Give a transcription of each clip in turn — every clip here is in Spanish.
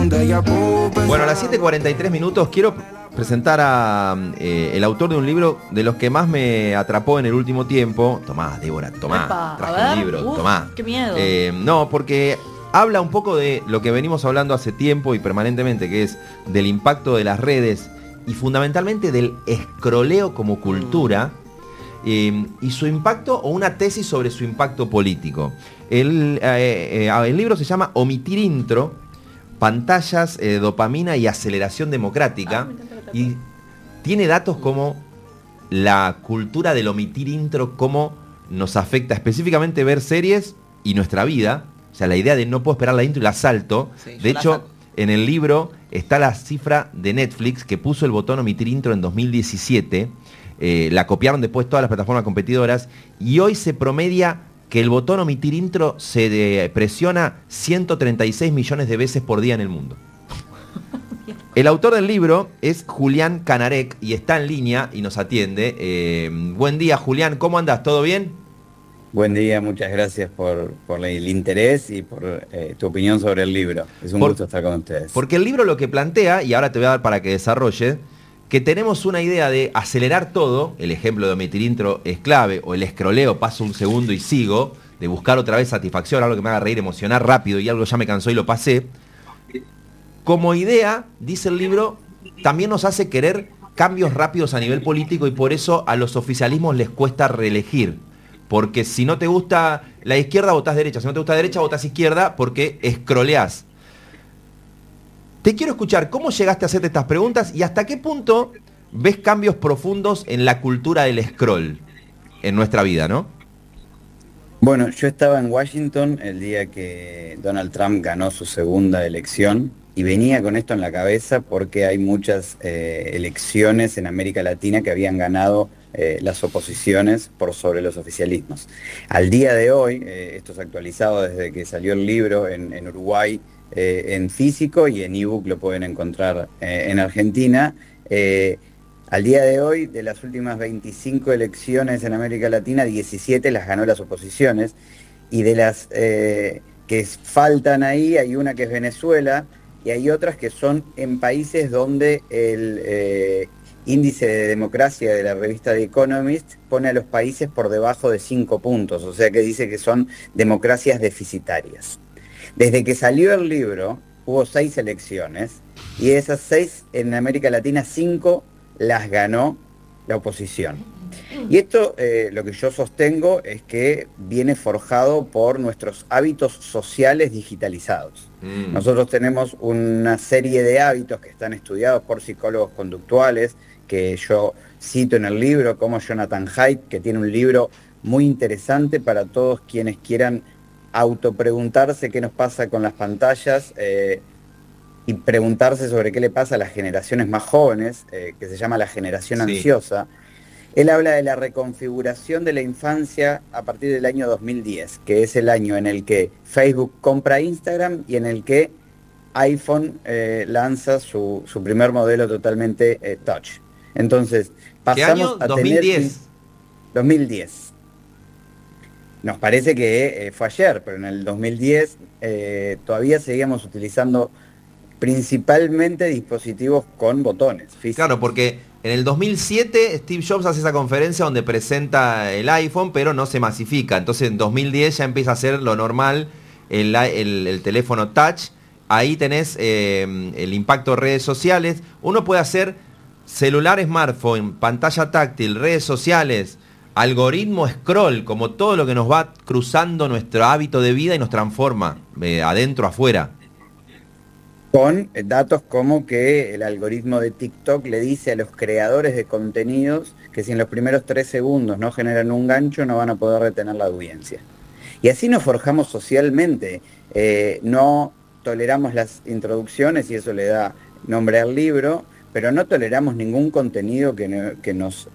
Bueno, a las 7:43 minutos quiero presentar a el autor de un libro de los que más me atrapó en el último tiempo. Tomá, Débora, tomá, Epa, traje un libro, tomá. Qué miedo. No, porque habla un poco de lo que venimos hablando hace tiempo y permanentemente, que es del impacto de las redes y fundamentalmente del escroleo como cultura. Y su impacto, o una tesis sobre su impacto político. El libro se llama Omitir Intro, pantallas, dopamina y aceleración democrática. Y tiene datos como la cultura del omitir intro, cómo nos afecta específicamente ver series y nuestra vida. O sea, la idea de no puedo esperar la intro y la salto. Sí, de hecho, en el libro está la cifra de Netflix que puso el botón omitir intro en 2017. La copiaron después todas las plataformas competidoras y hoy se promedia que el botón omitir intro se presiona 136 millones de veces por día en el mundo. El autor del libro es Julián Canarek y está en línea y nos atiende. Buen día, Julián, ¿cómo andás? ¿Todo bien? Buen día, muchas gracias por el interés y por tu opinión sobre el libro. Es un gusto estar con ustedes. Porque el libro lo que plantea, y ahora te voy a dar para que desarrolle, que tenemos una idea de acelerar todo, el ejemplo de omitir intro es clave, o el escroleo, paso un segundo y sigo, de buscar otra vez satisfacción, algo que me haga reír, emocionar rápido y algo ya me cansó y lo pasé. Como idea, dice el libro, también nos hace querer cambios rápidos a nivel político y por eso a los oficialismos les cuesta reelegir. Porque si no te gusta la izquierda, votás derecha, si no te gusta derecha, votás izquierda porque escroleás. Te quiero escuchar cómo llegaste a hacerte estas preguntas y hasta qué punto ves cambios profundos en la cultura del scroll en nuestra vida, ¿no? Bueno, yo estaba en Washington el día que Donald Trump ganó su segunda elección y venía con esto en la cabeza porque hay muchas elecciones en América Latina que habían ganado las oposiciones por sobre los oficialismos. Al día de hoy, esto es actualizado desde que salió el libro en Uruguay, en físico y en ebook lo pueden encontrar en Argentina. Al día de hoy, de las últimas 25 elecciones en América Latina, 17 las ganó las oposiciones y de las que faltan ahí, hay una que es Venezuela y hay otras que son en países donde el índice de democracia de la revista The Economist pone a los países por debajo de 5 puntos, o sea que dice que son democracias deficitarias. Desde que salió el libro, hubo 6 elecciones, y de esas 6 en América Latina, 5 las ganó la oposición. Y esto, lo que yo sostengo, es que viene forjado por nuestros hábitos sociales digitalizados. Nosotros tenemos una serie de hábitos que están estudiados por psicólogos conductuales, que yo cito en el libro, como Jonathan Haidt, que tiene un libro muy interesante para todos quienes quieran autopreguntarse qué nos pasa con las pantallas y preguntarse sobre qué le pasa a las generaciones más jóvenes, que se llama la generación ansiosa. Él habla de la reconfiguración de la infancia a partir del año 2010, que es el año en el que Facebook compra Instagram y en el que iPhone lanza su primer modelo totalmente touch. Entonces, pasamos a 2010. 2010. Nos parece que fue ayer, pero en el 2010 todavía seguíamos utilizando principalmente dispositivos con botones físicos. Claro, porque en el 2007 Steve Jobs hace esa conferencia donde presenta el iPhone, pero no se masifica. Entonces en 2010 ya empieza a ser lo normal el teléfono touch. Ahí tenés el impacto de redes sociales. Uno puede hacer celular, smartphone, pantalla táctil, redes sociales, algoritmo, scroll, como todo lo que nos va cruzando nuestro hábito de vida y nos transforma adentro, afuera. Con datos como que el algoritmo de TikTok le dice a los creadores de contenidos que si en los primeros 3 segundos no generan un gancho no van a poder retener la audiencia. Y así nos forjamos socialmente. No toleramos las introducciones y eso le da nombre al libro, pero no toleramos ningún contenido que nos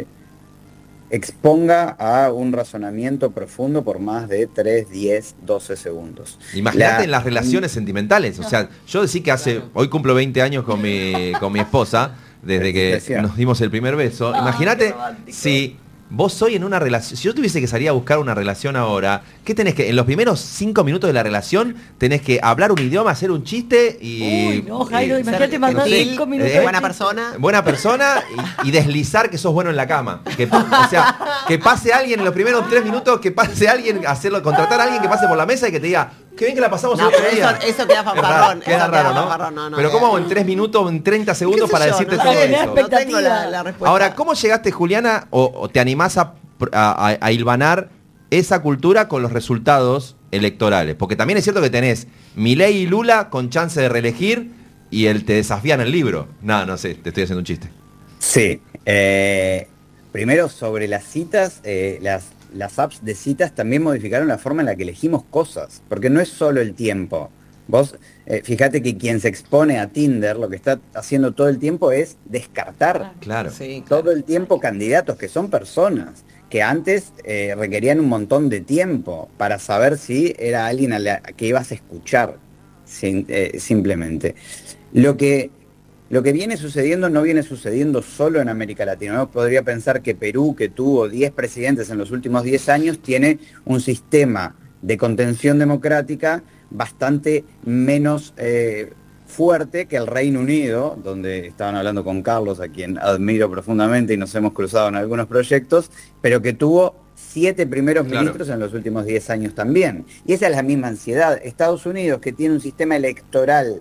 exponga a un razonamiento profundo por más de 3, 10, 12 segundos. Imagínate en las relaciones sentimentales. O sea, yo decí que hoy cumplo 20 años con mi esposa, desde que nos dimos el primer beso. Imagínate si vos hoy en una relación, si yo tuviese que salir a buscar una relación ahora, ¿qué tenés que, en los primeros 5 minutos de la relación, tenés que hablar un idioma, hacer un chiste y... Uy, no, Jairo, y- imagínate mandar gentil, 5 minutos. buena persona. buena persona y deslizar que sos bueno en la cama. O sea, que pase alguien en los primeros 3 minutos, que pase alguien, contratar a alguien que pase por la mesa y que te diga, qué bien que la pasamos No, el otro pero día. eso queda fanfarrón. Queda eso raro, fanfarrón, ¿no? Pero ¿cómo hago en 3 minutos, en 30 segundos para decirte no todo sé, eso? no tengo la respuesta. Ahora, ¿cómo llegaste, Juliana, o te animás a hilvanar esa cultura con los resultados electorales? Porque también es cierto que tenés Milei y Lula con chance de reelegir y te desafían el libro. No sé, te estoy haciendo un chiste. Sí. Primero, sobre las citas, las apps de citas también modificaron la forma en la que elegimos cosas, porque no es solo el tiempo. Vos, fíjate que quien se expone a Tinder, lo que está haciendo todo el tiempo es descartar Claro. Sí, claro. todo el tiempo candidatos, que son personas que antes requerían un montón de tiempo para saber si era alguien a la que ibas a escuchar, simplemente. Lo que viene sucediendo no viene sucediendo solo en América Latina. Uno podría pensar que Perú, que tuvo 10 presidentes en los últimos 10 años, tiene un sistema de contención democrática bastante menos fuerte que el Reino Unido, donde estaban hablando con Carlos, a quien admiro profundamente y nos hemos cruzado en algunos proyectos, pero que tuvo 7 primeros ministros en los últimos 10 años también. Y esa es la misma ansiedad. Estados Unidos, que tiene un sistema electoral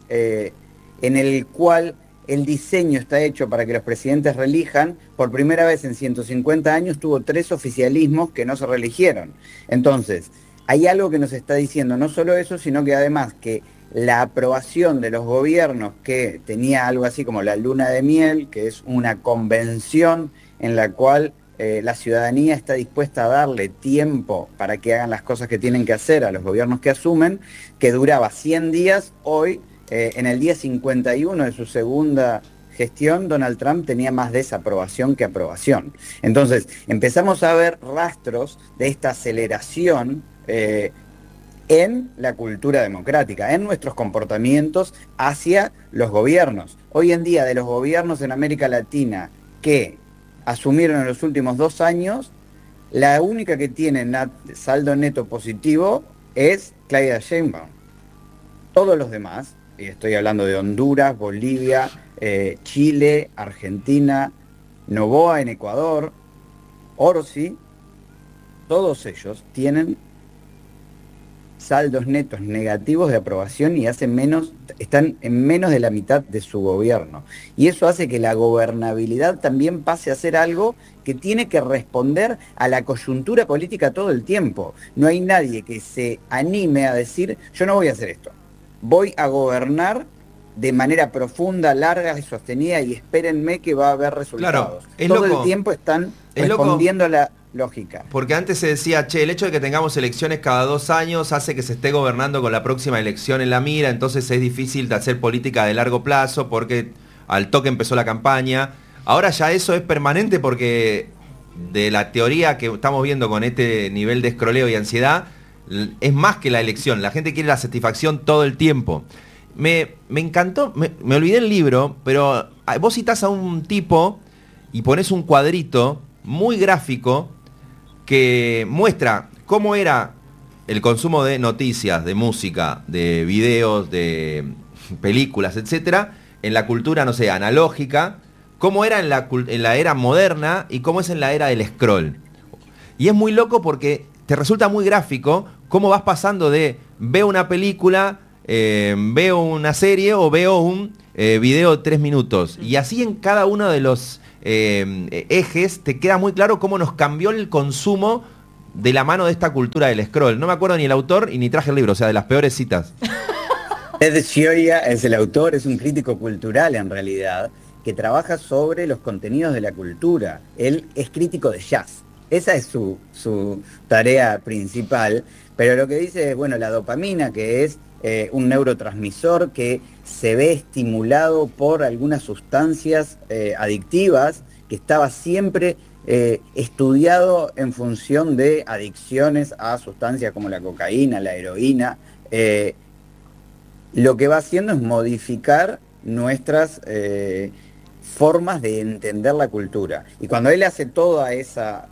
en el cual el diseño está hecho para que los presidentes reelijan, por primera vez en 150 años tuvo 3 oficialismos que no se reeligieron. Entonces, hay algo que nos está diciendo, no solo eso, sino que además que la aprobación de los gobiernos, que tenía algo así como la luna de miel, que es una convención en la cual la ciudadanía está dispuesta a darle tiempo para que hagan las cosas que tienen que hacer a los gobiernos que asumen, que duraba 100 días, hoy en el día 51 de su segunda gestión, Donald Trump tenía más desaprobación que aprobación. Entonces, empezamos a ver rastros de esta aceleración en la cultura democrática, en nuestros comportamientos hacia los gobiernos. Hoy en día, de los gobiernos en América Latina que asumieron en los últimos 2 años, la única que tiene saldo neto positivo es Claudia Sheinbaum. Todos los demás, y estoy hablando de Honduras, Bolivia, Chile, Argentina, Noboa en Ecuador, Orsi, todos ellos tienen saldos netos negativos de aprobación y están en menos de la mitad de su gobierno. Y eso hace que la gobernabilidad también pase a ser algo que tiene que responder a la coyuntura política todo el tiempo. No hay nadie que se anime a decir, yo no voy a hacer esto, voy a gobernar de manera profunda, larga y sostenida y espérenme que va a haber resultados. Claro, todo el tiempo están respondiendo a la lógica. Porque antes se decía, el hecho de que tengamos elecciones cada 2 años hace que se esté gobernando con la próxima elección en la mira, entonces es difícil de hacer política de largo plazo porque al toque empezó la campaña. Ahora ya eso es permanente porque de la teoría que estamos viendo con este nivel de escroleo y ansiedad, es más que la elección. La gente quiere la satisfacción todo el tiempo. Me encantó, me olvidé el libro, pero vos citás a un tipo y pones un cuadrito muy gráfico que muestra cómo era el consumo de noticias, de música, de videos, de películas, etcétera, en la cultura, no sé, analógica, cómo era en la era moderna y cómo es en la era del scroll. Y es muy loco porque te resulta muy gráfico cómo vas pasando de veo una película, veo una serie o veo un video de 3 minutos. Y así en cada uno de los ejes te queda muy claro cómo nos cambió el consumo de la mano de esta cultura del scroll. No me acuerdo ni el autor y ni traje el libro, o sea, de las peores citas. Ed Gioia es el autor, es un crítico cultural en realidad, que trabaja sobre los contenidos de la cultura. Él es crítico de jazz. Esa es su tarea principal, pero lo que dice es, bueno, la dopamina, que es un neurotransmisor que se ve estimulado por algunas sustancias adictivas, que estaba siempre estudiado en función de adicciones a sustancias como la cocaína, la heroína. Lo que va haciendo es modificar nuestras formas de entender la cultura. Y cuando él hace toda esa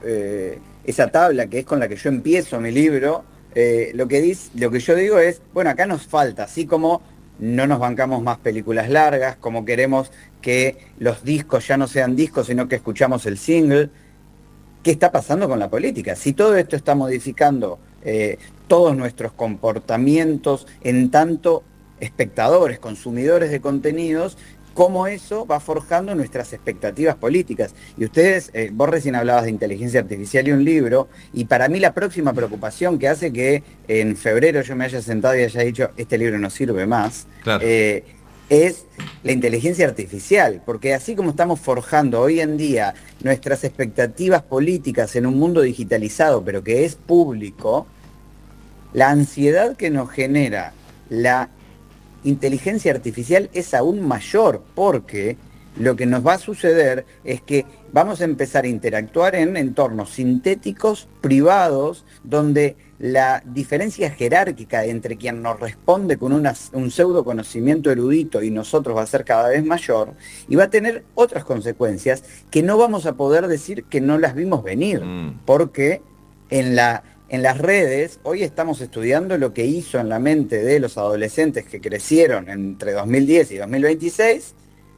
tabla, que es con la que yo empiezo mi libro, lo que yo digo es, bueno, acá nos falta, así como no nos bancamos más películas largas, como queremos que los discos ya no sean discos, sino que escuchamos el single. ¿Qué está pasando con la política? Si todo esto está modificando todos nuestros comportamientos en tanto espectadores, consumidores de contenidos, cómo eso va forjando nuestras expectativas políticas. Y ustedes, vos recién hablabas de inteligencia artificial y un libro, y para mí la próxima preocupación que hace que en febrero yo me haya sentado y haya dicho, este libro no sirve más, claro, es la inteligencia artificial, porque así como estamos forjando hoy en día nuestras expectativas políticas en un mundo digitalizado, pero que es público, la ansiedad que nos genera la inteligencia artificial es aún mayor, porque lo que nos va a suceder es que vamos a empezar a interactuar en entornos sintéticos, privados, donde la diferencia jerárquica entre quien nos responde con un pseudo conocimiento erudito y nosotros va a ser cada vez mayor, y va a tener otras consecuencias que no vamos a poder decir que no las vimos venir, porque en las redes, hoy estamos estudiando lo que hizo en la mente de los adolescentes que crecieron entre 2010 y 2026,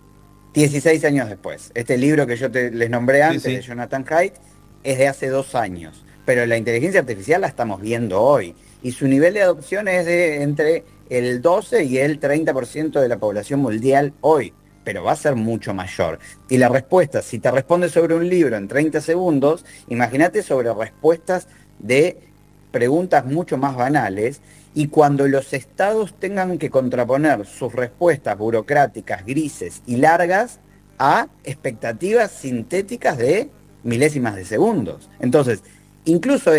16 años después. Este libro que yo les nombré antes, de Jonathan Haidt, es de hace 2 años. Pero la inteligencia artificial la estamos viendo hoy. Y su nivel de adopción es de entre el 12 y el 30% de la población mundial hoy. Pero va a ser mucho mayor. Y la respuesta, si te responde sobre un libro en 30 segundos, imagínate sobre respuestas de preguntas mucho más banales, y cuando los estados tengan que contraponer sus respuestas burocráticas, grises y largas a expectativas sintéticas de milésimas de segundos. Entonces, incluso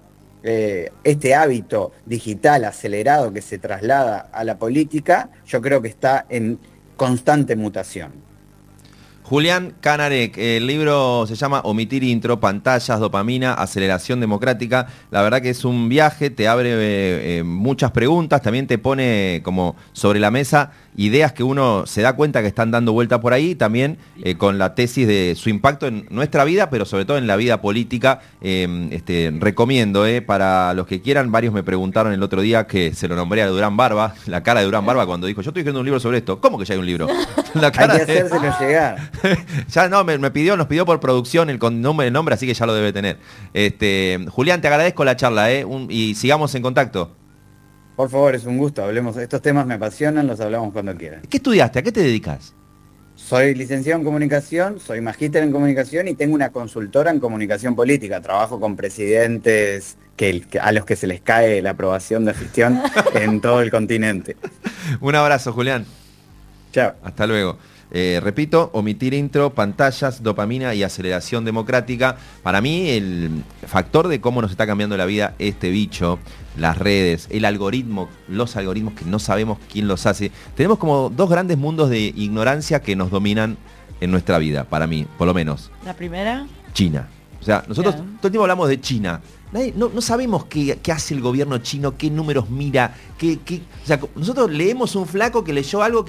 este hábito digital acelerado que se traslada a la política, yo creo que está en constante mutación. Julián Canarek, el libro se llama Omitir Intro, Pantallas, Dopamina, Aceleración Democrática. La verdad que es un viaje, te abre muchas preguntas, también te pone como sobre la mesa ideas que uno se da cuenta que están dando vuelta por ahí, también con la tesis de su impacto en nuestra vida, pero sobre todo en la vida política. Recomiendo, para los que quieran. Varios me preguntaron el otro día, que se lo nombré a Durán Barba, la cara de Durán Barba cuando dijo, yo estoy escribiendo un libro sobre esto. ¿Cómo que ya hay un libro? La cara hay que hacérselo llegar. Ya no, nos pidió por producción el nombre, así que ya lo debe tener. Julián, te agradezco la charla, y sigamos en contacto. Por favor, es un gusto, hablemos. Estos temas me apasionan, los hablamos cuando quieran. ¿Qué estudiaste? ¿A qué te dedicas? Soy licenciado en comunicación, soy magíster en comunicación y tengo una consultora en comunicación política. Trabajo con presidentes a los que se les cae la aprobación de gestión en todo el continente. Un abrazo, Julián. Chao. Hasta luego. Repito, omitir intro, pantallas, dopamina y aceleración democrática. Para mí el factor de cómo nos está cambiando la vida este bicho, las redes, el algoritmo, los algoritmos que no sabemos quién los hace. Tenemos como 2 grandes mundos de ignorancia que nos dominan en nuestra vida, para mí, por lo menos. La primera, China. O sea, nosotros Bien. todo el tiempo hablamos de China. No sabemos qué hace el gobierno chino, qué números mira, o sea, nosotros leemos un flaco que leyó algo,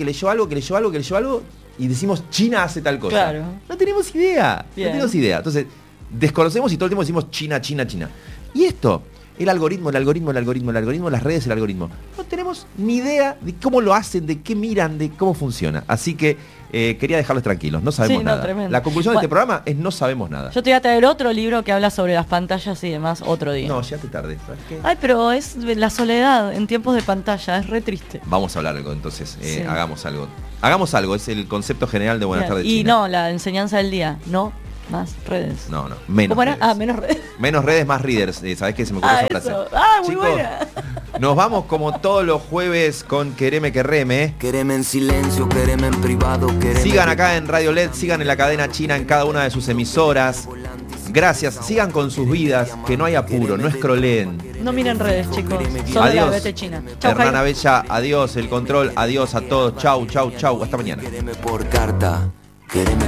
y decimos, China hace tal cosa. Claro. No tenemos idea. Bien. No tenemos idea. Entonces, desconocemos y todo el tiempo decimos China, China, China. Y esto, el algoritmo, las redes, el algoritmo. No tenemos ni idea de cómo lo hacen, de qué miran, de cómo funciona. Así que quería dejarlos tranquilos, no sabemos nada. Tremendo. La conclusión de este programa es no sabemos nada. Yo te voy a traer otro libro que habla sobre las pantallas y demás otro día. No, ya te tardé. ¿Sabes qué? Ay, pero es la soledad en tiempos de pantalla, es re triste. Vamos a hablar algo, entonces. Sí. Hagamos algo. Hagamos algo, es el concepto general de Buenas Tardes Y China. no, la enseñanza del día, no más redes. No, menos ¿Cómo era? redes. Menos redes. Menos redes, más readers. ¿Sabés qué? Se me ocurrió esa frase. Muy Chicos, buena. nos vamos como todos los jueves con Quereme que Reme. Quereme en silencio, quereme en privado, quereme. Sigan acá en Radio LED, sigan en la cadena china en cada una de sus emisoras. Gracias, sigan con sus vidas, que no hay apuro, no escroleen. No miren redes, chicos. Solo Adiós. la vete China. Chau, Hernán Jairo. Abella, adiós, el control, adiós a todos, chau, chau, chau, hasta mañana. Quereme por carta, quereme